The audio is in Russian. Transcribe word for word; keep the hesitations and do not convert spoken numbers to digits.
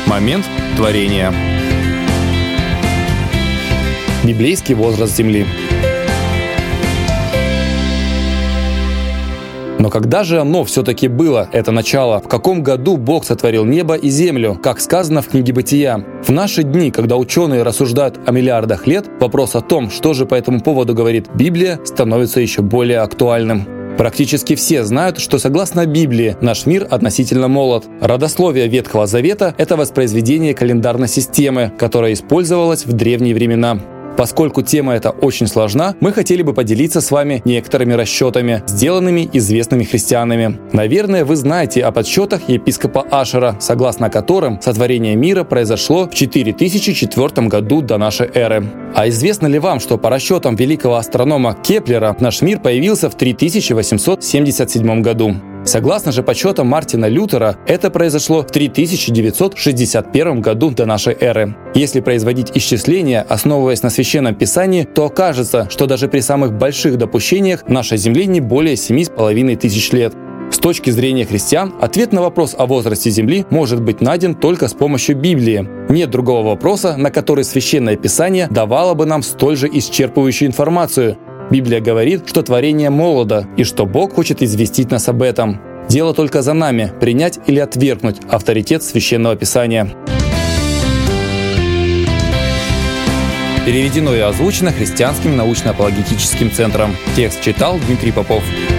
Момент творения. Библейский возраст Земли. Но когда же оно все-таки было, это начало? В каком году Бог сотворил небо и землю, как сказано в книге Бытия? В наши дни, когда ученые рассуждают о миллиардах лет, вопрос о том, что же по этому поводу говорит Библия, становится еще более актуальным. Практически все знают, что согласно Библии наш мир относительно молод. Родословие Ветхого Завета – это воспроизведение календарной системы, которая использовалась в древние времена. Поскольку тема эта очень сложна, мы хотели бы поделиться с вами некоторыми расчетами, сделанными известными христианами. Наверное, вы знаете о подсчетах епископа Ашера, согласно которым сотворение мира произошло в четыре тысячи четвёртом году до нашей эры. А известно ли вам, что по расчетам великого астронома Кеплера наш мир появился в три тысячи восемьсот семьдесят седьмом году? Согласно же подсчетам Мартина Лютера, это произошло в три тысячи девятьсот шестьдесят первом году до нашей эры. Если производить исчисления, основываясь на Священном Писании, то окажется, что даже при самых больших допущениях нашей Земле не более семи с половиной тысяч лет. С точки зрения христиан, ответ на вопрос о возрасте Земли может быть найден только с помощью Библии. Нет другого вопроса, на который Священное Писание давало бы нам столь же исчерпывающую информацию. Библия говорит, что творение молодо, и что Бог хочет известить нас об этом. Дело только за нами – принять или отвергнуть авторитет Священного Писания. Переведено и озвучено Христианским научно-апологетическим центром. Текст читал Дмитрий Попов.